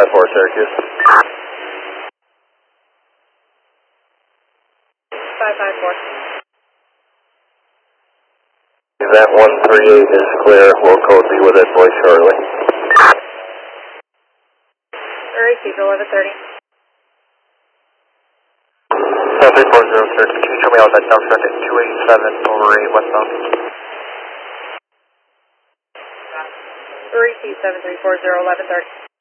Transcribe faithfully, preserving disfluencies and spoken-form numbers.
five four Syracuse. five five four. Event one three eight is clear. We'll code B with it boys shortly. Received eleven thirty. seven three four zero sir, can you show me how that down traffic two eighty-seven over eight westbound? Received seven three four zero eleven thirty.